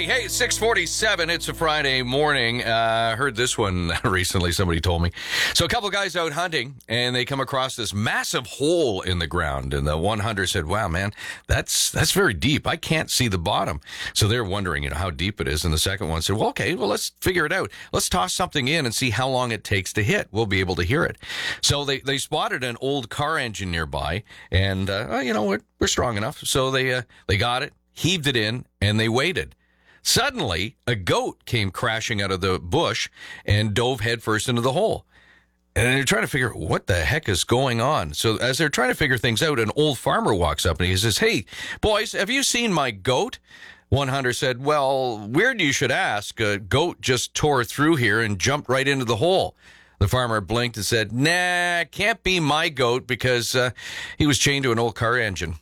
morning. Hey, 6:47. It's a Friday morning. Heard this one recently, somebody told me. So a couple of guys out hunting, and they come across this massive hole in the ground. And the one hunter said, wow, man, that's very deep. I can't see the bottom. So they're wondering, how deep it is. And the second one said, well, okay, let's figure it out. Let's toss something in and see how long it takes to hit. We'll be able to hear it. So they spotted an old car engine nearby, and, we're strong enough. So they got it, heaved it in, and they waited. Suddenly, a goat came crashing out of the bush and dove headfirst into the hole. And they're trying to figure out what the heck is going on. So as they're trying to figure things out, an old farmer walks up and he says, hey, boys, have you seen my goat? One hunter said, well, weird you should ask. A goat just tore through here and jumped right into the hole. The farmer blinked and said, nah, can't be my goat because he was chained to an old car engine.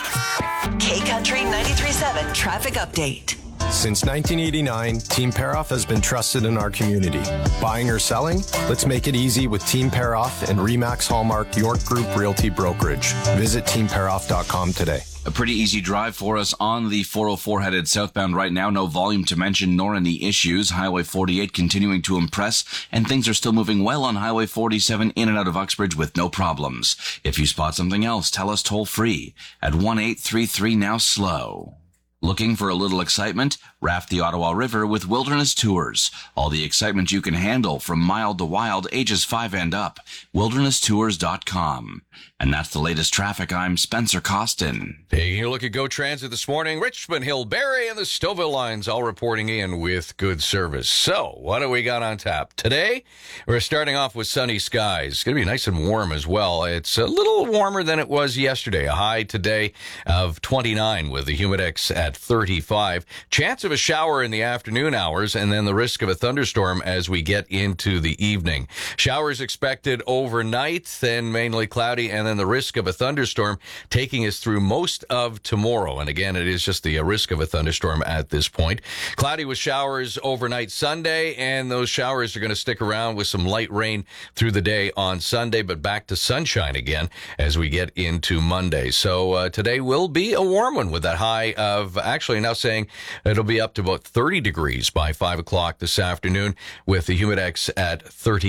K-Country 93.7 Traffic Update. Since 1989, Team Paroff has been trusted in our community. Buying or selling? Let's make it easy with Team Paroff and Remax Hallmark York Group Realty Brokerage. Visit teamparoff.com today. A pretty easy drive for us on the 404 headed southbound right now. No volume to mention nor any issues. Highway 48 continuing to impress, and things are still moving well on Highway 47 in and out of Uxbridge with no problems. If you spot something else, tell us toll free at 1-833 now slow. Looking for a little excitement? Raft the Ottawa River with Wilderness Tours. All the excitement you can handle from mild to wild, ages 5 and up. WildernessTours.com. And that's the latest traffic. I'm Spencer Costin. Taking a look at Go Transit this morning. Richmond Hill, Barrie, and the Stouffville lines all reporting in with good service. So, what do we got on tap? Today, we're starting off with sunny skies. It's going to be nice and warm as well. It's a little warmer than it was yesterday. A high today of 29 with the Humidex at 35. Chance of a shower in the afternoon hours, and then the risk of a thunderstorm as we get into the evening. Showers expected overnight, then mainly cloudy, and then the risk of a thunderstorm taking us through most of tomorrow. And again, it is just the risk of a thunderstorm at this point. Cloudy with showers overnight Sunday, and those showers are going to stick around with some light rain through the day on Sunday, but back to sunshine again as we get into Monday. So today will be a warm one with that high of actually now saying it'll be up to about 30 degrees by 5 o'clock this afternoon with the Humidex at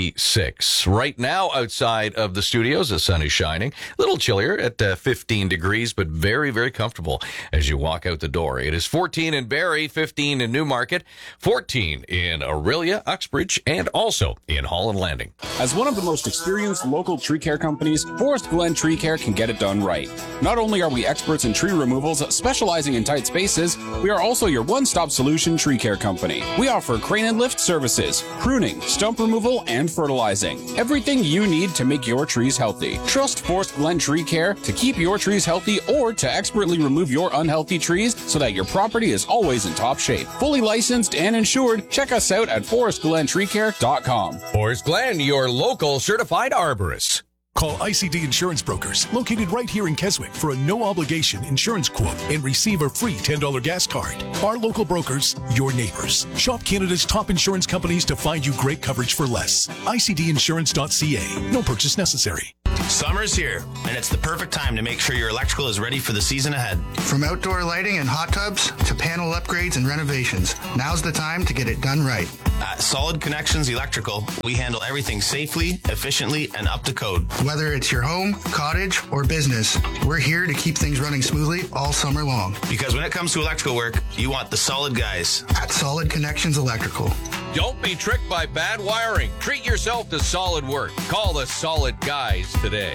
36. Right now outside of the studios, the sun is shining. A little chillier at 15 degrees, but very, very comfortable as you walk out the door. It is 14 in Barrie, 15 in Newmarket, 14 in Orillia, Uxbridge, and also in Holland Landing. As one of the most experienced local tree care companies, Forest Glen Tree Care can get it done right. Not only are we experts in tree removals, specializing in tight spaces, we are also your one-stop solution tree care company. We offer crane and lift services, pruning, stump removal, and fertilizing. Everything you need to make your trees healthy. Trust Forest Glen Tree Care to keep your trees healthy or to expertly remove your unhealthy trees so that your property is always in top shape. Fully licensed and insured, check us out at forestglentreecare.com. Forest Glen, your local certified arborist. Call ICD Insurance Brokers, located right here in Keswick, for a no-obligation insurance quote and receive a free $10 gas card. Our local brokers, your neighbors. Shop Canada's top insurance companies to find you great coverage for less. ICDinsurance.ca. No purchase necessary. Summer's here, and it's the perfect time to make sure your electrical is ready for the season ahead. From outdoor lighting and hot tubs to panel upgrades and renovations, now's the time to get it done right. At Solid Connections Electrical, we handle everything safely, efficiently, and up to code. Whether it's your home, cottage, or business, we're here to keep things running smoothly all summer long. Because when it comes to electrical work, you want the solid guys. At Solid Connections Electrical. Don't be tricked by bad wiring. Treat yourself to solid work. Call the Solid Guys today.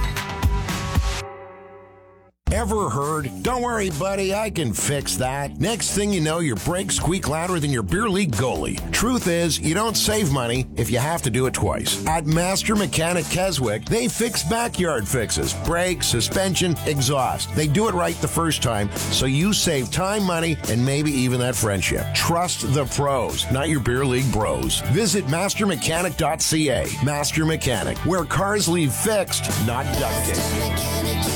Ever heard? Don't worry, buddy, I can fix that. Next thing you know, your brakes squeak louder than your beer league goalie. Truth is, you don't save money if you have to do it twice. At Master Mechanic Keswick, they fix backyard fixes, brakes, suspension, exhaust. They do it right the first time, so you save time, money, and maybe even that friendship. Trust the pros, not your beer league bros. Visit mastermechanic.ca. Master Mechanic, where cars leave fixed, not duct tape.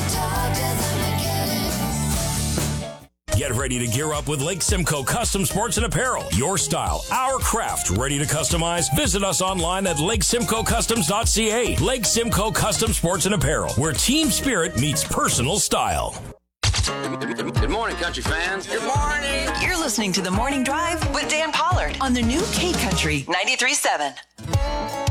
Get ready to gear up with Lake Simcoe Custom Sports and Apparel. Your style, our craft, ready to customize? Visit us online at lakesimcoecustoms.ca. Lake Simcoe Custom Sports and Apparel, where team spirit meets personal style. Good morning, country fans. Good morning. You're listening listening to The Morning Drive with Dan Pollard on the new K Country 93.7.